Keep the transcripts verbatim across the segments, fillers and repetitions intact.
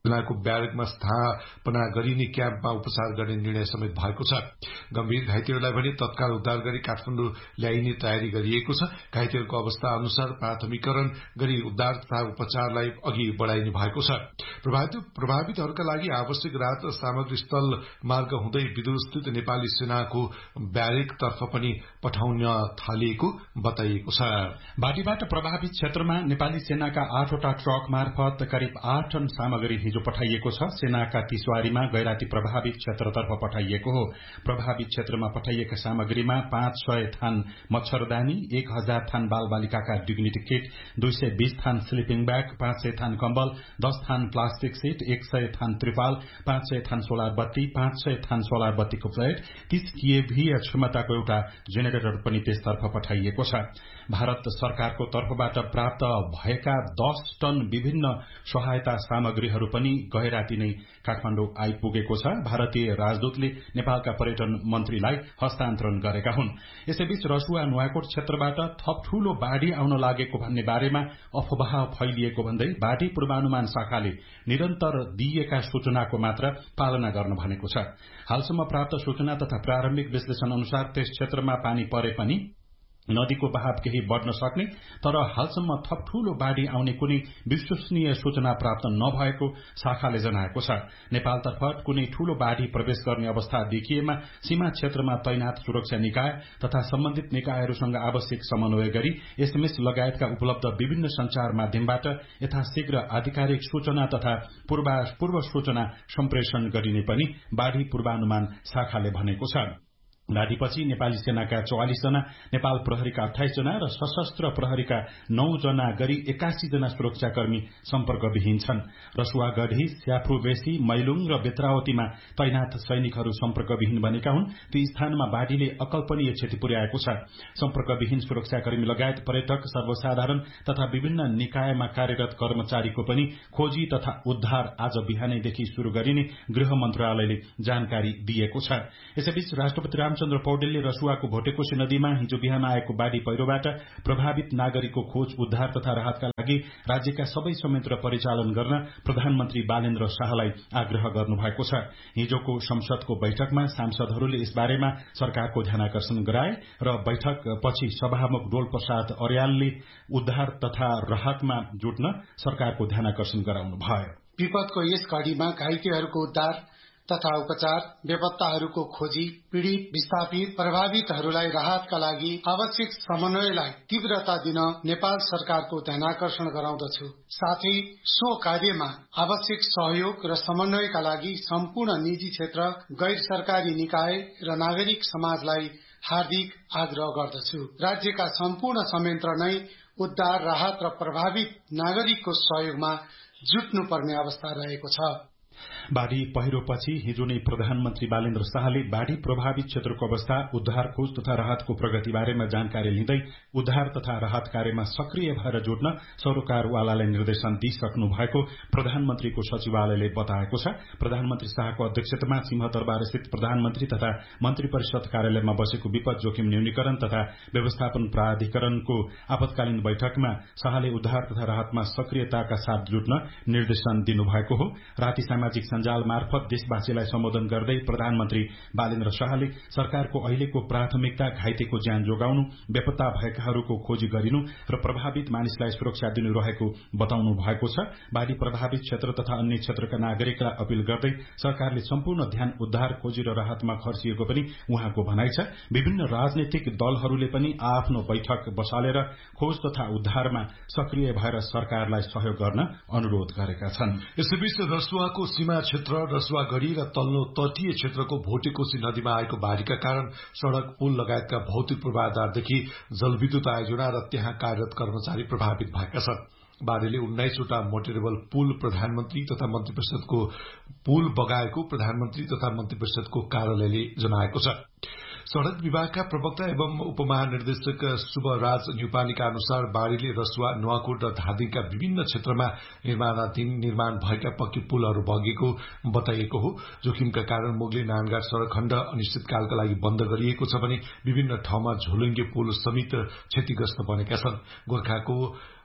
सेनाको ब्यारेकमा स्थापना गरिने क्याम्पमा उपचार गर्ने निर्णय समेत भएको छ। गम्भीर घाइतेहरूलाई भने तत्काल उद्धार गरी काठमाडौँ ल्याइने तयारी गरिएको छ। घाइतेहरूको अवस्था अनुसार प्राथमिकरण गरी उद्धार तथा उपचारलाई अघि बढ़ाइने भएको छ। प्रभावितहरूका लागि आवश्यक राहत सामग्री स्थल मार्ग हुँदै विदुरस्थित नेपाली सेनाको ब्यारेकतर्फ पनि पठाउन थालिएको बताइएको छ। बाढीबाट प्रभावित क्षेत्रमा नेपाली सेनाका आठवटा ट्रक मार्फत करिब आठ टन सामग्री हिजो पठाइएको छ। सेनाका तिसवारीमा गैराती प्रभावित क्षेत्रतर्फ पठाइएको हो। प्रभावित क्षेत्रमा पठाइएका सामग्रीमा पाँच सय थान मच्छरदानी, एक हजार थान बाल बालिकाका डिग्निटी किट, दुई सय बीस थान स्लिपिङ ब्याग, पाँच सय थान कम्बल, दस थान प्लास्टिक सीट, एक सय थान त्रिपाल, पाँच सय थान सोलर बत्ती, पाँच सय थान सोलर बत्तीको प्लेट, तीस केभी क्षमताको एउटा जेनेरेटर पनि त्यसतर्फ पठाइएको छ। भारत सरकारको तर्फबाट प्राप्त भएका दस टन विभिन्न सहायता सामग्रीहरू पनि गैराती नै काठमाडौँ आइपुगेको छ। भारतीय राजदूतले नेपालका पर्यटन मन्त्रीलाई हस्तान्तरण गरेका हुन्। यसैबीच रसुवा नुवाकोट क्षेत्रबाट थप ठूलो बाढ़ी आउन लागेको भन्ने बारेमा अफवाह फैलिएको भन्दै बाढ़ी पूर्वानुमान शाखाले निरन्तर दिइएका सूचनाको मात्र पालना गर्न भनेको छ। हालसम्म प्राप्त सूचना तथा प्रारम्भिक विश्लेषण अनुसार त्यस क्षेत्रमा पानी परे पनि नदीको बहाव केही बढ़न सक्ने, तर हालसम्म थप ठूलो बाढ़ी आउने कुनै विश्वसनीय सूचना प्राप्त नभएको शाखाले जनाएको छ। नेपालतर्फ कुनै ठूलो बाढ़ी प्रवेश गर्ने अवस्था देखिएमा सीमा क्षेत्रमा तैनात सुरक्षा निकाय तथा सम्बन्धित निकायहरूसँग आवश्यक समन्वय गरी एसएमएस लगायतका उपलब्ध विभिन्न संचार माध्यमबाट यथाशीघ्र आधिकारिक सूचना तथा पूर्व सूचना सम्प्रेषण गरिने पनि बाढ़ी पूर्वानुमान शाखाले भनेको छ। बाढ़ीपछि नेपाली सेनाका चौवालिस जना, नेपाल प्रहरीका अठाइस जना र सशस्त्र प्रहरीका नौ जना गरी एकासी जना सुरक्षाकर्मी सम्पर्कविहीन छन्। रसुवागढ़ी, स्याफ्रुबेसी, मैलुङ र बेत्रावतीमा तैनात सैनिकहरू सम्पर्कविहीन बनेका हुन्। ती स्थानमा बाढ़ीले अकल्पनीय क्षति पुर्याएको छ। सम्पर्कविहीन सुरक्षाकर्मी लगायत पर्यटक, सर्वसाधारण तथा विभिन्न निकायमा कार्यरत कर्मचारीको पनि खोजी तथा उद्धार आज बिहानैदेखि शुरू गरिने गृह मन्त्रालयले जानकारी दिएको छ। यसैबीच राष्ट्रपति रामचन्द्र पौडेलले रसुवाको भोटेकोशी नदीमा हिजो बिहान आएको बाढ़ी पहिरोबाट प्रभावित नागरिकको खोज, उद्धार तथा राहतका लागि राज्यका सबै संयन्त्र परिचालन गर्न प्रधानमन्त्री बालेन्द्र शाहलाई आग्रह गर्नुभएको छ। हिजोको संसदको बैठकमा सांसदहरूले यसबारेमा सरकारको ध्यानाकर्षण गराए र बैठक पछि सभामुख डोल प्रसाद अर्यालले उद्धार तथा राहतमा जुट्न सरकारको ध्यानाकर्षण गराउनु भयो। विपदको यस घडीमा घाइतेहरूको उद्धार तथा उपचार, बेपत्ताहरूको खोजी, पीड़ित, विस्थापित, प्रभावितहरूलाई राहतका लागि आवश्यक समन्वयलाई तीव्रता दिन नेपाल सरकारको ध्यानाकर्षण गराउँदछु। साथै सो कार्यमा आवश्यक सहयोग र समन्वयका लागि सम्पूर्ण निजी क्षेत्र, गैर सरकारी निकाय र नागरिक समाजलाई हार्दिक आग्रह गर्दछु। राज्यका सम्पूर्ण संयन्त्र नै उद्धार, राहत र प्रभावित नागरिकको सहयोगमा जुट्नुपर्ने अवस्था रहेको छ। बाढ़ी पहिरोपछि हिजो नै प्रधानमन्त्री बालेन्द्र शाहले बाढ़ी प्रभावित क्षेत्रको अवस्था, उद्धार, खोज तथा राहतको प्रगति बारेमा जानकारी लिँदै उद्धार तथा राहत कार्यमा सक्रिय भएर जुट्न सरोकारवालालाई निर्देशन दिइसक्नु भएको प्रधानमन्त्रीको सचिवालयले बताएको छ। प्रधानमन्त्री शाहको अध्यक्षतामा सिंहदरबार स्थित प्रधानमन्त्री तथा मन्त्री परिषद कार्यालयमा बसेको विपद जोखिम न्यूनीकरण तथा व्यवस्थापन प्राधिकरणको आपतकालीन बैठकमा शाहले उद्धार तथा राहतमा सक्रियताका साथ जुट्न निर्देशन दिनुभएको हो। राति सामाजिक सञ्जाल मार्फत देशवासीलाई सम्बोधन गर्दै प्रधानमन्त्री बालेन्द्र शाहले सरकारको अहिलेको प्राथमिकता घाइतेको ज्यान जोगाउनु, बेपत्ता भएकाहरूको खोजी गरिनु र प्रभावित मानिसलाई सुरक्षा दिनु रहेको बताउनु भएको छ। बाढ़ी प्रभावित क्षेत्र तथा अन्य क्षेत्रका नागरिकलाई अपील गर्दै सरकारले सम्पूर्ण ध्यान उद्धार, खोजी र राहतमा खर्चिएको पनि उहाँको भनाइ छ। विभिन्न राजनैतिक दलहरूले पनि आफ्नो बैठक बसालेर खोज तथा उद्धारमा सक्रिय भएर सरकारलाई सहयोग गर्न अनुरोध गरेका छन्। यसैबीच रसुवाको सीमा क्षेत्र, रसुवागढ़ी र तल्लो तटीय क्षेत्रको भोटेकोशी नदीमा आएको बाढ़ीका कारण सड़क, पुल लगायतका भौतिक पूर्वाधारदेखि जलविद्युत आयोजना र त्यहाँ कार्यरत कर्मचारी प्रभावित भएका छन्। बाढ़ीले उन्नाइसवटा मोटरेबल पुल, प्रधानमन्त्री तथा मन्त्री परिषदको पुल बगाएको प्रधानमन्त्री तथा मन्त्री परिषदको कार्यालयले जनाएको छ। सड़क विभागका प्रवक्ता एवं उपमहानिर्देशक शुभराज न्युपानीका अनुसार बाढ़ीले रसुवा, नुवाकोट र धादिङका विभिन्न क्षेत्रमा निर्माणाधीन निर्माण भएका पक्की पुलहरू बगेको बताइएको हो। जोखिमका कारण मोगली नानघाट सड़क खण्ड अनिश्चितकालका लागि बन्द गरिएको छ भने विभिन्न ठाउँमा झोलुङ्गे पुल समेत क्षतिग्रस्त बनेका छन्। गोर्खाको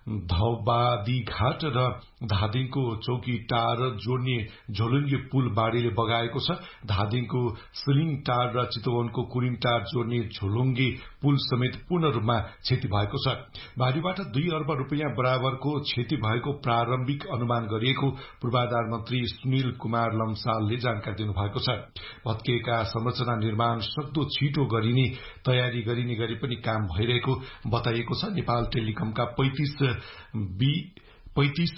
धौबादी घाट र धादिङको चौकी टार जोड्ने झोलुङ्गे पुल बाढ़ीले बगाएको छ। धादिङको सिलिङ टार र चितवनको कुरिङ टार जोड्ने झोलुङ्गे पुल समेत पूर्ण रूपमा क्षति भएको छ। बाढ़ीबाट दुई अर्ब रूपियाँ बराबरको क्षति भएको प्रारम्भिक अनुमान गरिएको पूर्वाधार मन्त्री सुनिल कुमार लम्सालले जानकारी दिनुभएको छ। भत्किएका संरचना निर्माण सक्दो छिटो गरिने तयारी गरिने गरी पनि काम भइरहेको बताइएको छ। नेपाल टेलिकमका पैंतीस बी पैंतीस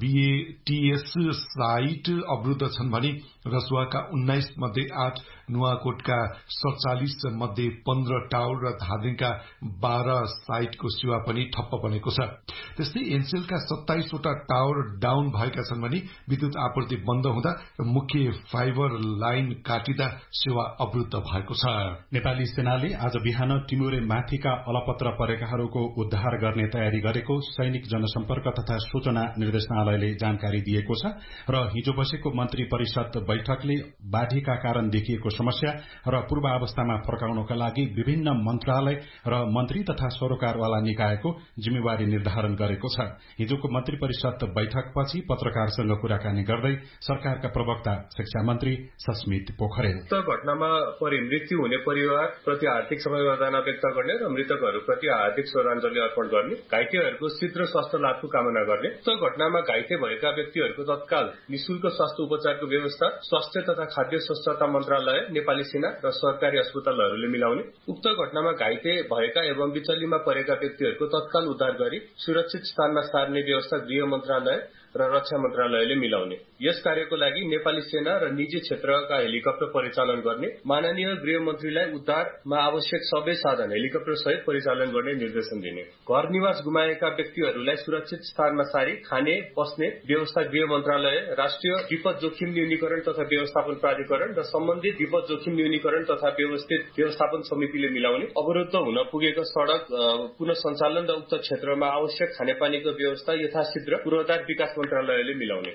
बीएटीएस साइट अवरुद्ध छन् भने रसुवाका उन्नाइस मध्ये आठ, नुवाकोटका सड़चालिस मध्ये पन्ध्र टावर र धादिङका बाह्र साइटको सेवा पनि ठप्प बनेको छ। त्यस्तै एनसेलका सत्ताइसवटा टावर डाउन भएका छन् भने विद्युत आपूर्ति बन्द हुँदा र मुख्य फाइबर लाइन काटिँदा सेवा अवरुद्ध भएको छ। नेपाली सेनाले आज बिहान टिमुरे माथिका अलपत्र परेकाहरूको उद्धार गर्ने तयारी गरेको सैनिक जनसम्पर्क तथा सूचना निर्देशनालयले जानकारी दिएको छ र हिजो बसेको मन्त्री परिषद बैठकले बाढ़ीका कारण देखिएको समस्या र पूर्वावस्थामा फर्काउनका लागि विभिन्न मन्त्रालय र मन्त्री तथा सरोकारवाला निकायको जिम्मेवारी निर्धारण गरेको छ। हिजोको मन्त्री परिषद बैठकपछि पत्रकारसँग कुराकानी गर्दै सरकारका प्रवक्ता शिक्षा मन्त्री सस्मित पोखरेल घटनामा परि मृत्यु हुने परिवार प्रति हार्दिक समवेदना व्यक्त गर्ने र मृतकहरूप्रति हार्दिक श्रद्धाञ्जली अर्पण गर्ने, घाइतेहरूको शीघ्र स्वास्थ्य लाभको कामना गर्ने, उक्त घटनामा घाइते भएका व्यक्तिहरूको तत्काल निशुल्क स्वास्थ्य उपचारको व्यवस्था स्वास्थ्य तथा खाद्य स्वच्छता मन्त्रालय, नेपाली सेना र सरकारी अस्पतालहरूले मिलाउने, उक्त घटनामा घाइते भएका एवं विचल्लीमा परेका व्यक्तिहरूको तत्काल उद्धार गरी सुरक्षित स्थानमा सार्ने व्यवस्था गृह मन्त्रालय र रक्षा मन्त्रालयले मिलाउने। यस कार्यको लागि नेपाली सेना र निजी क्षेत्रका हेलिकप्टर परिचालन गर्ने, माननीय गृह मन्त्रीलाई उद्धारमा आवश्यक सबै साधन हेलिकप्टर सहित परिचालन गर्ने निर्देशन दिने। घर निवास गुमाएका व्यक्तिहरूलाई सुरक्षित स्थानमा सारी खाने बस्ने व्यवस्था गृह मन्त्रालय, राष्ट्रिय विपद जोखिम न्यूनीकरण तथा व्यवस्थापन प्राधिकरण र सम्बन्धित विपद जोखिम न्यूनीकरण तथा व्यवस्थित व्यवस्थापन समितिले मिलाउने। अवरुद्ध हुन पुगेको सड़क पुनः सञ्चालन र उक्त क्षेत्रमा आवश्यक खानेपानीको व्यवस्था यथाशीघ्र पूर्वाधार विकास मन्त्रालयले मिलाउने।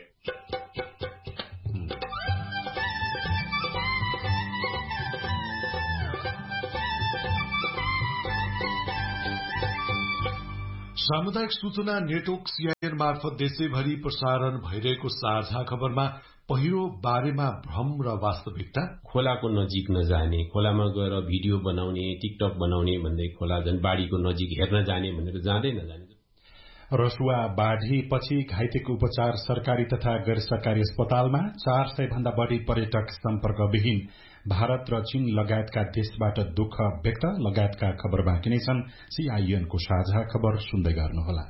सामुदायिक सूचना नेटवर्क सीआईएन मार्फत देशैभरि प्रसारण भइरहेको साझा खबरमा पहिरो बारेमा भ्रम र वास्तविकता, खोलाको नजिक नजाने, खोलामा गएर भिडियो बनाउने, टिकटक बनाउने भन्दै खोला झन् बाढ़ीको नजिक हेर्न जाने भनेर जाँदै नजाने। रसुवा बाढ़ी पछि घाइतेको उपचार सरकारी तथा गैर सरकारी अस्पतालमा चार सय भन्दा बढ़ी पर्यटक सम्पर्कविहीन। भारत र चीन लगायतका देशबाट दुःख व्यक्त लगायतका खबर बाँकी नै छन्। सीआईएनको साझा खबर सुन्दै गर्नुहोला।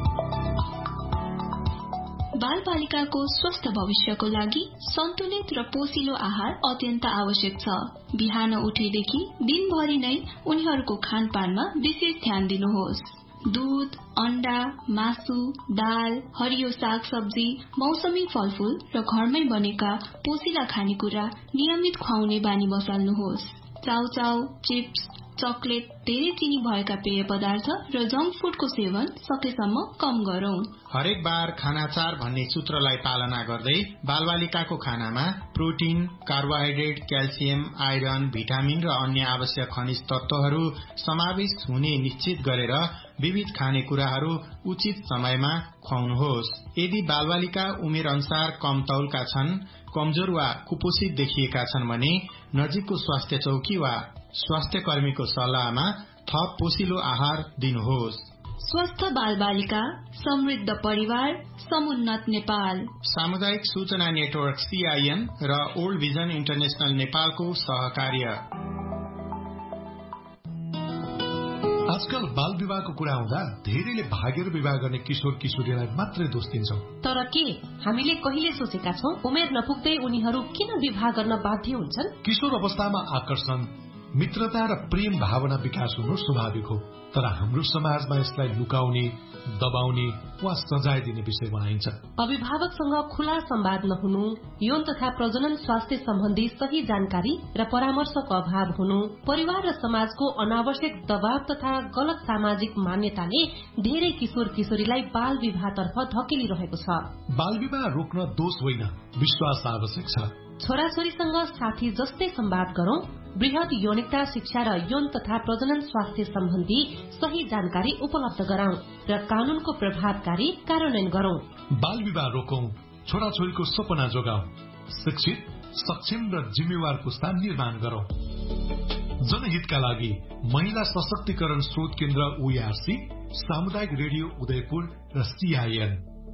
बाल बालिकाको स्वस्थ भविष्यको लागि सन्तुलित र पोषिलो आहार अत्यन्त आवश्यक छ। बिहान उठेदेखि दिनभरि नै उनीहरूको खानपानमा विशेष ध्यान दिनुहोस्। दूध, अण्डा, मासु, दाल, हरियो साग सब्जी, मौसमी फलफूल र घरमै बनेका पोषिला खानेकुरा नियमित खुवाउने बानी बसाल्नुहोस्। चाउचाउ, चिप्स, चकलेट, धेरै चिनी भएका पेय पदार्थ र जंक फूडको सेवन सकेसम्म कम गरौं। हरेक बार खानाचार भन्ने सूत्रलाई पालना गर्दै बालबालिकाको खानामा protein, carbohydrate, calcium, iron, vitamin र अन्य आवश्यक खनिज तत्वहरू समावेश हुने निश्चित गरेर विविध खानेकुराहरू उचित समयमा खुवाउनुहोस्। यदि बालबालिका उमेर अनुसार कम तौलका छन्, कमजोर वा कुपोषित देखिएका छन् भने नजिकको स्वास्थ्य चौकी वा स्वास्थ्य कर्मीको सल्लाहमा थप पोषिलो आहार दिनुहोस्। स्वस्थ बाल बालिका, समृद्ध परिवार, समुन्नत नेपाल। सामुदायिक सूचना नेटवर्क सीआईएन र ओल्ड भिजन इन्टरनेशनल नेपालको सहकार्य। आजकल बाल विवाहको कुरा हुँदा धेरैले भागेर विवाह गर्ने किशोर किशोरीलाई मात्रै दोष दिन्छौं। तर के हामीले कहिले सोचेका छौं उमेर नपुग्दै उनीहरू किन विवाह गर्न बाध्य हुन्छन्? किशोर अवस्थामा आकर्षण, मित्रता र प्रेम भावना विकास हुनु स्वाभाविक हो, तर हाम्रो समाजमा यसलाई लुकाउने, दबाउने वा सजाय दिने विषय बनाइन्छ। अभिभावकसँग खुला संवाद नहुनु, यौन तथा प्रजनन स्वास्थ्य सम्बन्धी सही जानकारी र परामर्शको अभाव हुनु, परिवार र समाजको अनावश्यक दबाव तथा गलत सामाजिक मान्यताले धेरै किशोर किशोरीलाई बाल विवाहतर्फ धकेलिरहेको छ। बाल विवाह रोक्न दोष होइन, विश्वास आवश्यक छ। छोराछोरीसँग साथी जस्तै संवाद गरौं, वृहत यौनिकता शिक्षा र यौन तथा प्रजनन स्वास्थ्य सम्बन्धी सही जानकारी उपलब्ध गराउँ र कानूनको प्रभावकारी कार्यान्वयन गरौं। बाल विवाह रोकौं, छोराछोरीको सपना जोगाउँ, शिक्षित, सक्षम र जिम्मेवार पुस्ता निर्माण गरौं। जनहितका लागि महिला सशक्तिकरण शोध केन्द्र ओईआरसी, सामुदायिक रेडियो उदयपुर र सीआईएन।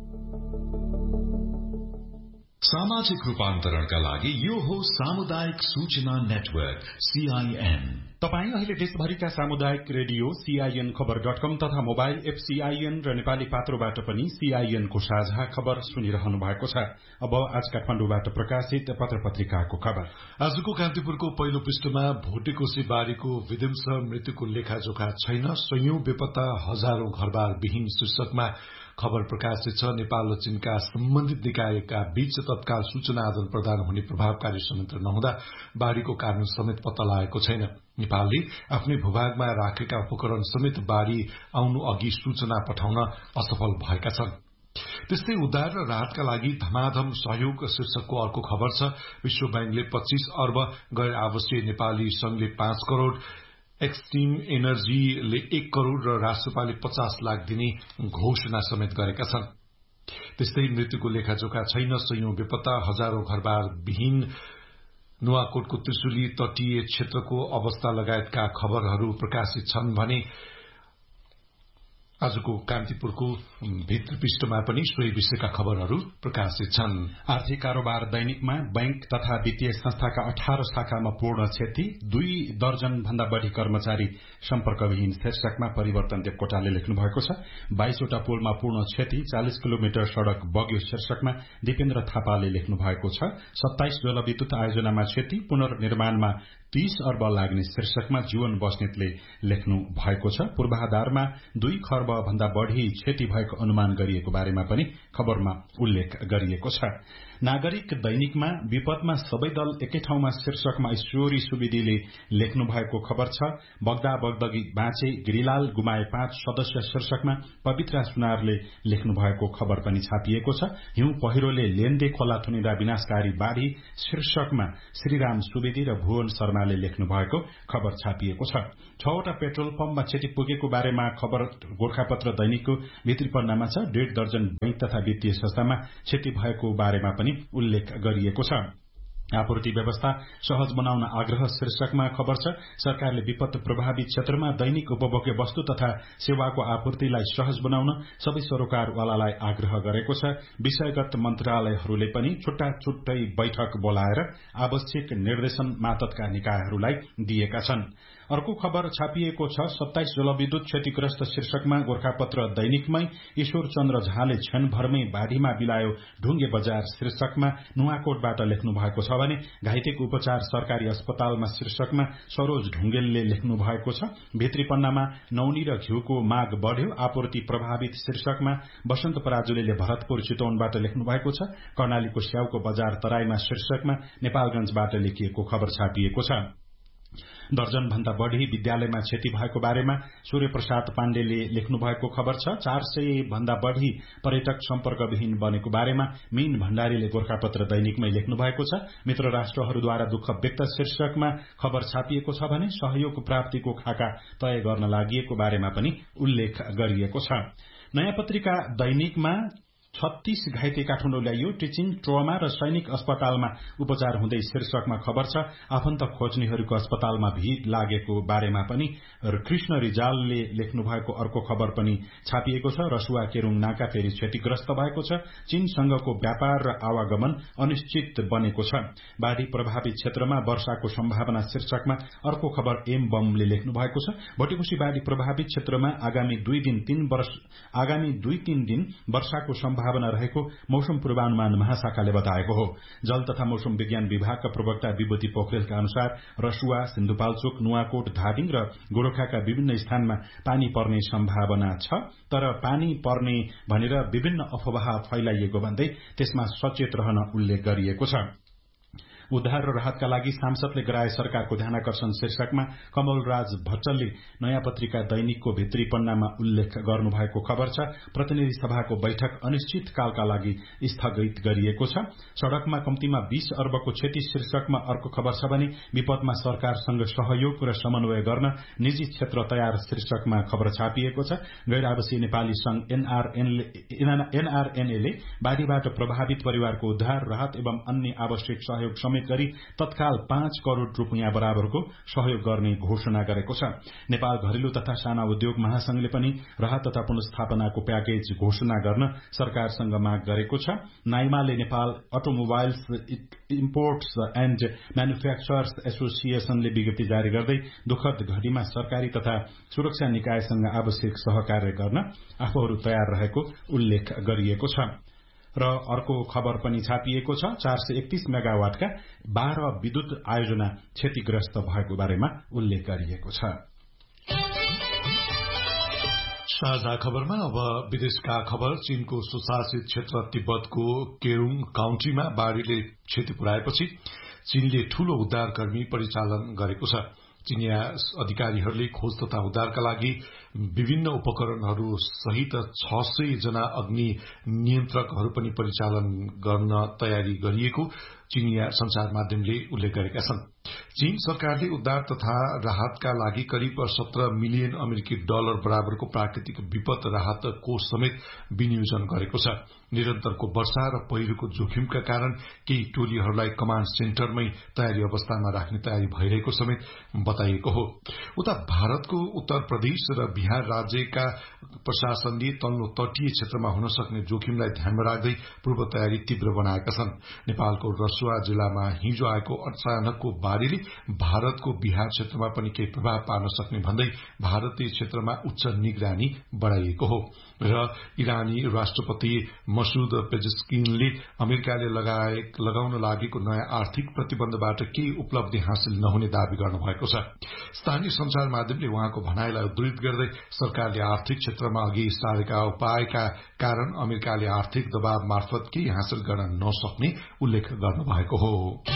सामाजिक रूपान्तरणका लागि यो हो सामुदायिक सूचना नेटवर्क सीआईएन। तपाई अहिले देशभरिका सामुदायिक रेडियो सीआईएन खबर डट कम तथा मोबाइल एप सीआईएन र नेपाली पात्रोबाट पनि सीआईएन को साझा खबर सुनिरहनु भएको छ। अब आज काठमाडौँबाट प्रकाशित पत्र पत्रिकाको खबर। आजको कान्तिपुरको पहिलो पृष्ठमा भोटेकोशी बारीको विध्वंस मृत्युको लेखाजोखा छैन, संयौं बेपत्ता, हजारौं घरबार विहीन शीर्षकमा खबर प्रकाशित छ। नेपाल र चीनका सम्बन्धित निकायका बीच तत्काल सूचना आदान प्रदान हुने प्रभावकारी संयन्त्र नहुँदा बाढ़ीको कारण समेत पत्ता लागेको छैन। नेपालले आफ्नै भूभागमा राखेका उपकरण समेत बाढ़ी आउनु अघि सूचना पठाउन असफल भएका छन्। त्यस्तै उद्धार र राहतका लागि धमाधम सहयोग शीर्षकको अर्को खबर छ। विश्व बैंकले पच्चीस अर्ब, गैर आवासीय नेपाली संघले पाँच करोड़, एक्सट्रीम एनर्जीले एक करोड़ र राष्ट्रपालले पचास लाख दिने घोषणा समेत गरेका छन्। त्यस्तै मृत्युको लेखाजोखा छैन, सयौं बेपत्ता, हजारौं घरबार विहीन, नुवाकोटको त्रिशुली तटीय क्षेत्रको अवस्था लगायतका खबरहरू प्रकाशित छन् भने आजको कान्तिपुरको भित्र पृष्ठमा पनि सोही विषयका खबरहरू प्रकाशित छन्। आर्थिक कारोबार दैनिकमा बैंक तथा वित्तीय संस्थाका अठार शाखामा पूर्ण क्षति, दुई दर्जन भन्दा बढ़ी कर्मचारी सम्पर्कविहीन शीर्षकमा परिवर्तन देवकोटाले लेख्नु भएको छ। बाइसवटा पुलमा पूर्ण क्षति, चालिस किलोमिटर सड़क बग्यो शीर्षकमा दिपेन्द्र थापाले लेख्नु भएको छ। सत्ताइस जलविद्युत आयोजनामा क्षति, पुनर्निर्माणमा तीस अर्ब लाग्ने शीर्षकमा जीवन बस्नेतले लेख्नु भएको छ। पूर्वाधारमा दुई खर्ब भन्दा बढ़ी क्षति भएको अनुमान गरिएको बारेमा पनि खबरमा उल्लेख गरिएको छ। नागरिक दैनिकमा विपदमा सबै दल एकै ठाउँमा शीर्षकमा ईश्वरी सुवेदीले लेख्नु भएको खबर छ। बग्दा बग्दगी बाँचे, गिरिलाल गुमाए पाँच सदस्य शीर्षकमा पवित्रा सुनारले लेख्नु भएको खबर पनि छापिएको छ। हिउँ पहिरोले लेन्दे खोला थुनिँदा विनाशकारी बाढ़ी शीर्षकमा श्रीराम सुवेदी र भुवन शर्माले लेख्नु भएको खबर छापिएको छ। छवटा पेट्रोल पम्पमा क्षति पुगेको बारेमा खबर गोर्खापत्र दैनिकको भित्री पन्नामा छ। डेढ दर्जन बैंक तथा वित्तीय संस्थामा क्षति भएको बारेमा पनि उल्लेख गरिएको छ। आपूर्ति व्यवस्था सहज बनाउन आग्रह शीर्षकमा खबर छ। सरकारले विपद प्रभावित क्षेत्रमा दैनिक उपभोग्य वस्तु तथा सेवाको आपूर्तिलाई सहज बनाउन सबै सरोकारवालालाई आग्रह गरेको छ। विषयगत मन्त्रालयहरूले पनि छुट्टा छुट्टै बैठक बोलाएर आवश्यक निर्देशन मातहतका निकायहरूलाई दिएका छन्। अर्को खबर छापिएको छ। सत्ताइस जलविद्युत क्षतिग्रस्त शीर्षकमा गोर्खापत्र दैनिकमै ईश्वर चन्द्र झाले क्षणभरमै बाढ़ीमा बिलायो ढुङ्गे बजार शीर्षकमा नुवाकोटबाट लेख्नु भएको छ भने घाइतेको उपचार सरकारी अस्पतालमा शीर्षकमा सरोज ढुङ्गेलले लेख्नु भएको छ। भित्री पन्नामा नौनी र घिउको माग बढ़्यो, आपूर्ति प्रभावित शीर्षकमा वसन्त पराजुलीले भरतपुर चितवनबाट लेख्नु भएको छ। कर्णालीको स्याउको बजार तराईमा शीर्षकमा नेपालगंजबाट लेखिएको खबर छापिएको छ। दर्जन भन्दा बढ़ी विद्यालयमा क्षति भएको बारेमा सूर्य प्रसाद पाण्डेले लेख्नु भएको खबर छ। चार सय भन्दा बढ़ी पर्यटक सम्पर्कविहीन बनेको बारेमा मीन भण्डारीले गोर्खापत्र दैनिकमै लेख्नु भएको छ। मित्र राष्ट्रहरूद्वारा दुःख व्यक्त शीर्षकमा खबर छापिएको छ भने सहयोग प्राप्तिको खाका तय गर्न लागि बारेमा पनि उल्लेख गरिएको छ। नयाँ पत्रिका दैनिकमा छत्तीस घाइते काठमाडौँ ल्याइयो, टिचिङ, ट्रोमा र सैनिक अस्पतालमा उपचार हुँदै शीर्षकमा खबर छ। आफन्त खोज्नेहरूको अस्पतालमा भीड़ लागेको बारेमा पनि कृष्ण रिजालले लेख्नु भएको अर्को खबर पनि छापिएको छ। रसुवा केरूङ नाका फेरि क्षतिग्रस्त भएको छ। चीनसँगको व्यापार र आवागमन अनिश्चित बनेको छ। बाढ़ी प्रभावित क्षेत्रमा वर्षाको सम्भावना शीर्षकमा अर्को खबर एम बमले लेख्नु भएको छ। भोटेकोशी बाढ़ी प्रभावित क्षेत्रमा आगामी दुई दिन तीन वर्ष आगामी दुई तीन दिन वर्षाको सम्भावना रहेको मौसम पूर्वानुमान महाशाखाले बताएको हो। जल तथा मौसम विज्ञान विभागका प्रवक्ता विभूति पोखरेलका अनुसार रसुवा, सिन्धुपाल्चोक, नुवाकोट, धादिङ र गोरखाका विभिन्न स्थानमा पानी पर्ने सम्भावना छ। तर पानी पर्ने भनेर विभिन्न अफवाह फैलाइएको भन्दै त्यसमा सचेत रहन उल्लेख गरिएको छ। उद्धार र राहतका लागि सांसदले गराए सरकारको ध्यानाकर्षण शीर्षकमा कमलराज भट्टलले नयाँ पत्रिका दैनिकको भित्री पन्नामा उल्लेख गर्नुभएको खबर छ। प्रतिनिधि सभाको बैठक अनिश्चितकालका लागि स्थगित गरिएको छ। सड़कमा कम्तीमा बीस अर्बको क्षति शीर्षकमा अर्को खबर छ भने विपदमा सरकारसँग सहयोग र समन्वय गर्न निजी क्षेत्र तयार शीर्षकमा खबर छापिएको छ। गैर आवासीय नेपाली संघ एनआरएनएले बाढ़ीबाट प्रभावित परिवारको उद्धार, राहत एवं अन्य आवश्यक सहयोग समेत गरी तत्काल पाँच करोड़ रूपियाँ बराबरको सहयोग गर्ने घोषणा गरेको छ। नेपाल घरेलु तथा साना उद्योग महासंघले पनि राहत तथा पुनर्स्थापनाको प्याकेज घोषणा गर्न सरकारसँग माग गरेको छ। नाइमाले Nepal automobiles imports and manufacturers एसोसिएशनले विज्ञप्ति जारी गर्दै दुखद घडीमा सरकारी तथा सुरक्षा निकायसँग आवश्यक सहकार्य गर्न आफूहरू तयार रहेको उल्लेख गरिएको छ। र अर्को खबर पनि छापिएको छ। चार सय एकतीस मेगावाटका बाह्र विद्युत आयोजना क्षतिग्रस्त भएको बारेमा उल्लेख गरिएको छ। साझा खबरमा अब विदेशका खबर। चीनको सुशासित क्षेत्र तिब्बतको केरुङ काउन्टीमा बाढ़ीले क्षति पुर्याएपछि चीनले ठूलो उद्धारकर्मी परिचालन गरेको छ। चीनिया अधिकारीहरूले खोज तथा उद्धारका लागि विभिन्न उपकरणहरू सहित छ सय जना अग्नि नियन्त्रकहरू पनि परिचालन गर्न तयारी गरिएको चीनिया संचार माध्यमले उल्लेख गरेका छन्। चीन सरकारले उद्धार तथा राहतका लागि करिब सत्रह मिलियन अमेरिकी डलर बराबरको प्राकृतिक विपद राहत कोष समेत विनियोजन गरेको छ। निरन्तरको वर्षा र पहिरोको जोखिमका कारण केही टोलीहरूलाई कमाण्ड सेन्टरमै तयारी अवस्थामा राख्ने तयारी भइरहेको समेत बताइएको हो। उता भारतको उत्तर प्रदेश र बिहार राज्यका प्रशासनले तल्लो तटीय क्षेत्रमा हुन सक्ने जोखिमलाई ध्यानमा राख्दै पूर्व तयारी तीव्र बनाएका छन्। नेपालको रसुवा जिल्लामा हिजो आएको अचानकको बाढ़ीले भारतको बिहार क्षेत्रमा पनि केही प्रभाव पार्न सक्ने भन्दै भारतीय क्षेत्रमा उच्च निगरानी बढ़ाइएको हो। र इरानी राष्ट्रपति मसूद पेजेस्किनले अमेरिकाले लगाउन लागेको नयाँ आर्थिक प्रतिबन्धबाट केही उपलब्धि हासिल नहुने दावी गर्नुभएको छ। स्थानीय संचार माध्यमले उहाँको भनाईलाई उद्धृत गर्दै सरकारले आर्थिक क्षेत्रमा अघि सारेका उपायका कारण अमेरिकाले आर्थिक दबाव मार्फत केही हासिल गर्न नसक्ने उल्लेख गर्नुभएको हो।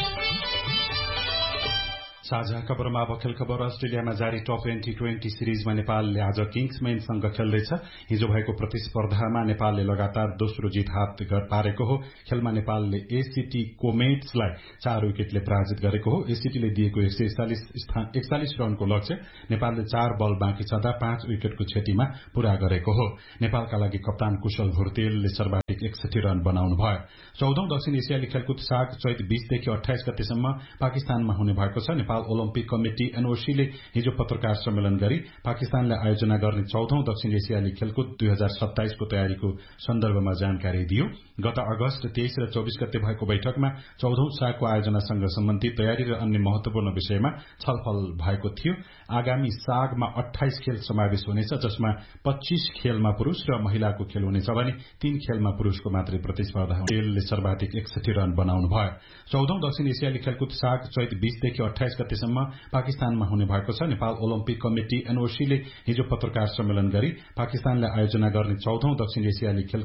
साझा खबरमा अब खेल खबर। अस्ट्रेलियामा जारी टप ट्वेन्टी ट्वेन्टी सिरिजमा नेपालले आज किङ्सम्यानसँग खेल्दैछ। हिजो भएको प्रतिस्पर्धामा नेपालले लगातार दोस्रो जित हात पारेको हो। खेलमा नेपालले एसीटी कोमेट्सलाई चार विकेटले पराजित गरेको हो। एसीटीले दिएको एक सय एकचालिस रनको लक्ष्य नेपालले चार बल बाँकी छँदा पाँच विकेटको क्षतिमा पूरा गरेको हो। नेपालका लागि कप्तान कुशल भुर्तेलले सर्वाधिक एकसठी रन बनाउनु भयो। चौधौं दक्षिण एसियाली खेलकुद साग चैत बीसदेखि अठाइस गतेसम्म पाकिस्तानमा हुने भएको छ। नेपाल ओलम्पिक कमिटी एनओसीले हिजो पत्रकार सम्मेलन गरी पाकिस्तानले आयोजना गर्ने चौधौं दक्षिण एसियाली खेलकुद दुई हजार सत्ताइसको तयारीको सन्दर्भमा जानकारी दियो। गत अगस्त तेइस र चौबीस गते भएको बैठकमा चौधौं सागको आयोजनासँग सम्बन्धित तयारी र अन्य महत्वपूर्ण विषयमा छलफल भएको थियो। आगामी सागमा अठाइस खेल समावेश हुनेछ, जसमा पच्चीस खेलमा पुरूष र महिलाको खेल हुनेछ भने तीन खेलमा पुरूषको मात्रै प्रतिस्पर्धा हुनेछ। खेलले सर्वाधिक एकसठी रन बनाउनु भयो। चौधौं दक्षिण एसियाली खेलकुद साग चैत बीसदेखि अठाइस गतेसम्म पाकिस्तानमा हुने भएको छ। नेपाल ओलम्पिक कमिटी एनओसीले हिजो पत्रकार सम्मेलन गरी पाकिस्तानले आयोजना गर्ने चौधौं दक्षिण एसियाली खेल